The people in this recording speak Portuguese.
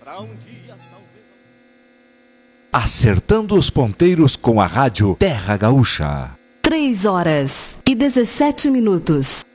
Acertando os ponteiros com a rádio Terra Gaúcha. 3 horas e 17 minutos.